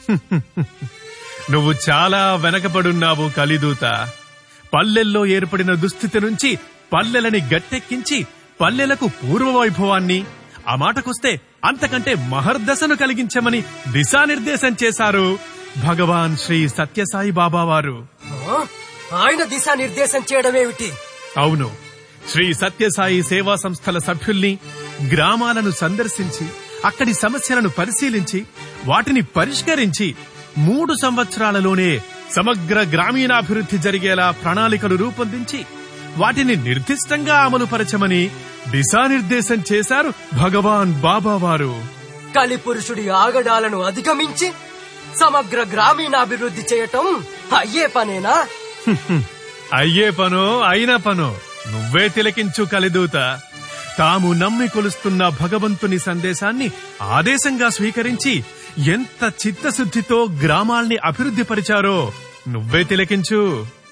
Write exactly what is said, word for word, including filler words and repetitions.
నువ్వు చాలా వెనకబడున్నావు కలిదూత. పల్లెల్లో ఏర్పడిన దుస్థితి నుంచి పల్లెలని గట్టెక్కించి పల్లెలకు పూర్వవైభవాన్ని, ఆ మాటకొస్తే అంతకంటే మహర్దశను కలిగించమని దిశానిర్దేశం చేశారు భగవాన్ శ్రీ సత్యసాయి బాబా వారు. ఆయన దిశానిర్దేశం చేయడమేమిటి? అవును, శ్రీ సత్యసాయి సేవా సంస్థల సభ్యుల్ని గ్రామాలను సందర్శించి అక్కడి సమస్యలను పరిశీలించి వాటిని పరిష్కరించి మూడు సంవత్సరాలలోనే సమగ్ర గ్రామీణాభివృద్ధి జరిగేలా ప్రణాళికలు రూపొందించి వాటిని నిర్దిష్టంగా అమలుపరచమని దిశానిర్దేశం చేశారు భగవాన్ బాబా వారు. కలిపురుషుడి ఆగడాలను అధిగమించి సమగ్ర గ్రామీణాభివృద్ధి చేయటం అయ్యే పనేనా? అయ్యే పనో అయిన పనో నువ్వే తిలకించు కలిదూత. తాము నమ్మి కొలుస్తున్న భగవంతుని సందేశాన్ని ఆదేశంగా స్వీకరించి ఎంత చిత్తశుద్ధితో గ్రామాల్ని అభివృద్ధి పరిచారో నువ్వే తిలకించు.